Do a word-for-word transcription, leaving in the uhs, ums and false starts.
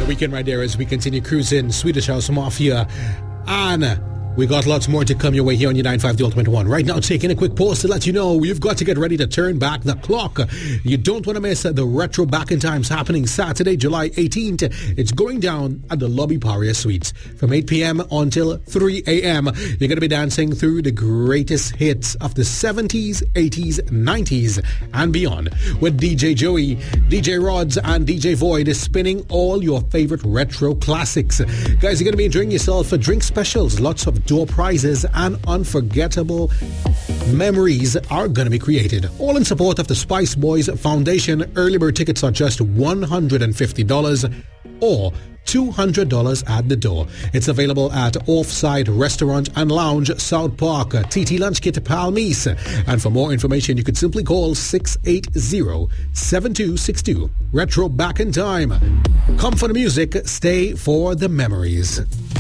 The weekend right there as we continue cruising Swedish House Mafia. And we got lots more to come your way here on your nine five The Ultimate One. Right now, taking a quick pause to let you know you've got to get ready to turn back the clock. You don't want to miss the Retro Back in Times happening Saturday, July eighteenth. It's going down at the Lobby Paria Suites from eight p.m. until three a.m. You're going to be dancing through the greatest hits of the seventies, eighties, nineties, and beyond with D J Joey, D J Rods, and D J Void spinning all your favorite retro classics. Guys, you're going to be enjoying yourself for drink specials, lots of door prizes, and unforgettable memories are going to be created. All in support of the Spice Boys Foundation. Early bird tickets are just one hundred fifty dollars or two hundred dollars at the door. It's available at Offside Restaurant and Lounge, South Park, T T Lunch Kit, Palmise. And for more information, you could simply call six eight zero, seven two six two. Retro Back in Time. Come for the music, stay for the memories.